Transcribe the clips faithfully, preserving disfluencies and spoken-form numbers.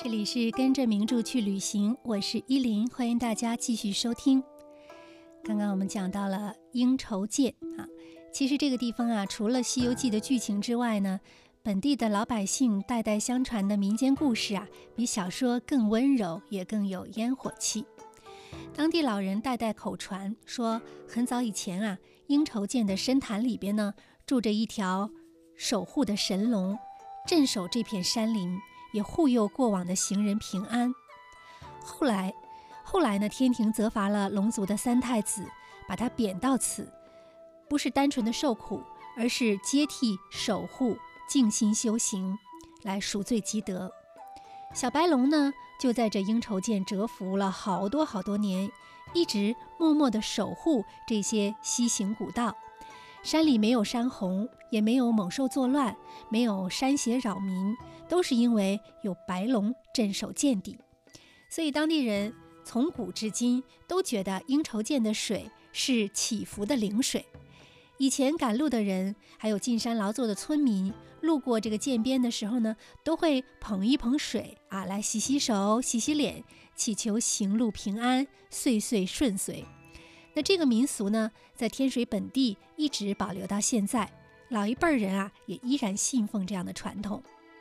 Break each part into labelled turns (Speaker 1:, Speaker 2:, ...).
Speaker 1: 这里是跟着名著去旅行，我是依林，欢迎大家继续收听。刚刚我们讲到了鹰愁涧啊，其实这个地方啊，除了《西游记》的剧情之外呢，本地的老百姓代代相传的民间故事啊，比小说更温柔，也更有烟火气。当地老人代代口传说，很早以前啊，鹰愁涧的深潭里边呢，住着一条守护的神龙，镇守这片山林，也护佑过往的行人平安。后来后来呢，天庭责罚了龙族的三太子，把他贬到此，不是单纯的受苦，而是接替守护，静心修行，来赎罪积德。小白龙呢，就在这鹰愁涧蛰伏了好多好多年，一直默默地守护这些西行古道。山里没有山洪，也没有猛兽作乱，没有山邪扰民，都是因为有白龙镇守涧底。所以当地人从古至今都觉得鹰愁涧的水是祈福的灵水。以前赶路的人，还有进山劳作的村民，路过这个涧边的时候呢，都会捧一捧水啊，来洗洗手、洗洗脸，祈求行路平安、岁岁顺遂。那这个民俗呢，在天水本地一直保留到现在，老一辈人啊，也依然信奉这样的传统。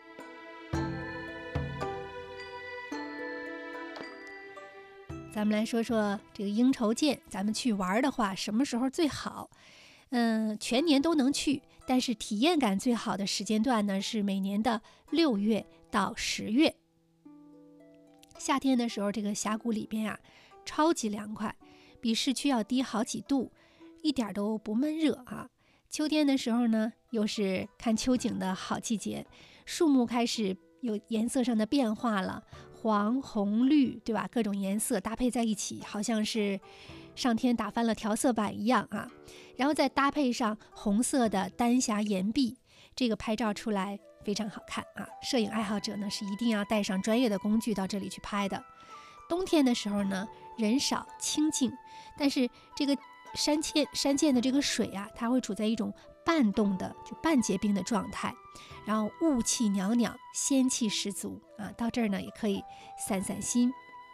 Speaker 1: 咱们来说说这个鹰愁涧，咱们去玩的话，什么时候最好？嗯，全年都能去，但是体验感最好的时间段呢，是每年的六月到十月。夏天的时候，这个峡谷里边啊，超级凉快，比市区要低好几度，一点都不闷热啊。秋天的时候呢，又是看秋景的好季节，树木开始有颜色上的变化了，黄、红、绿，对吧？各种颜色搭配在一起，好像是上天打翻了调色板一样啊。然后再搭配上红色的丹霞岩壁，这个拍照出来非常好看啊。摄影爱好者呢，是一定要带上专业的工具到这里去拍的。冬天的时候呢，人少清静，但是这个山涧山涧的这个水啊，它会处在一种半冻的，就半结冰的状态，然后雾气袅袅，仙气十足啊。到这儿呢，也可以散散心。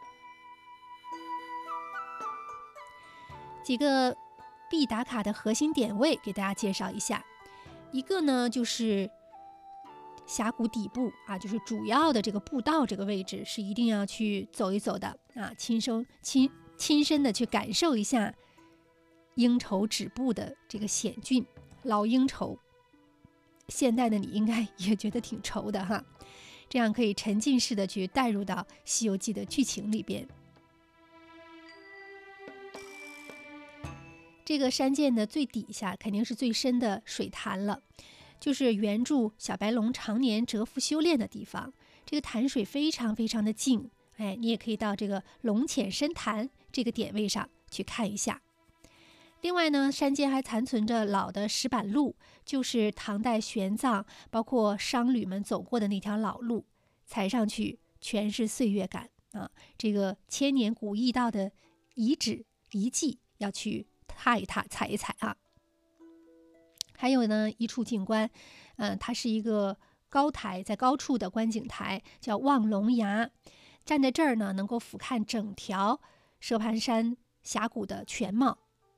Speaker 1: 几个必打卡的核心点位给大家介绍一下，一个呢就是峡谷底部啊，就是主要的这个步道这个位置是一定要去走一走的啊，亲身亲亲身的去感受一下鹰愁止步的这个险峻。老鹰愁，现代的你应该也觉得挺愁的哈，这样可以沉浸式的去带入到《西游记》的剧情里边。这个山涧的最底下肯定是最深的水潭了，就是原著小白龙常年蛰伏修炼的地方。这个潭水非常非常的静，哎，你也可以到这个龙潜深潭这个点位上去看一下。另外呢，山间还残存着老的石板路，就是唐代玄奘包括商旅们走过的那条老路，踩上去全是岁月感啊！这个千年古驿道的遗址遗迹要去踏一踏、踩一踩啊！还有呢，一处景观，嗯、呃，它是一个高台，在高处的观景台，叫望龙崖。站在这儿呢，能够俯瞰整条蛇盘山峡谷的全貌。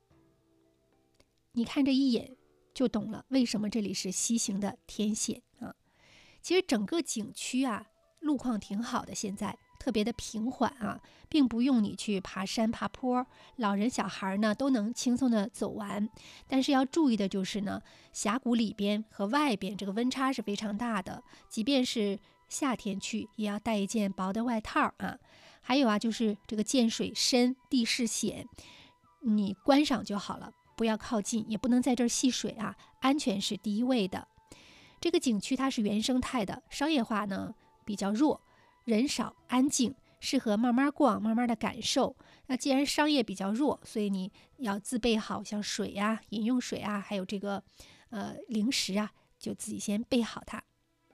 Speaker 1: 你看这一眼就懂了，为什么这里是西行的天险啊！其实整个景区啊，路况挺好的，现在特别的平缓啊，并不用你去爬山爬坡，老人小孩呢都能轻松的走完。但是要注意的就是呢，峡谷里边和外边这个温差是非常大的，即便是夏天去，也要带一件薄的外套啊。还有啊，就是这个涧水深，地势险，你观赏就好了，不要靠近，也不能在这儿戏水啊，安全是第一位的。这个景区它是原生态的，商业化呢比较弱，人少安静，适合慢慢逛，慢慢的感受。那既然商业比较弱，所以你要自备好像水呀、饮用水啊，还有这个呃零食啊，就自己先备好它。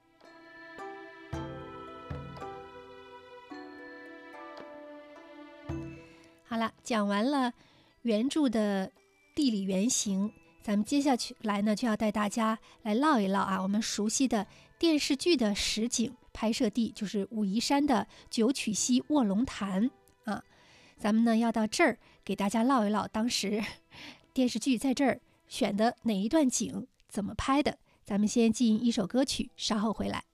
Speaker 1: 好了，讲完了原著的地理原型，咱们接下来呢就要带大家来唠一唠啊，我们熟悉的电视剧的实景拍摄地就是武夷山的九曲溪卧龙潭啊。咱们呢要到这儿给大家唠一唠当时电视剧在这儿选的哪一段景，怎么拍的。咱们先进一首歌曲，稍后回来。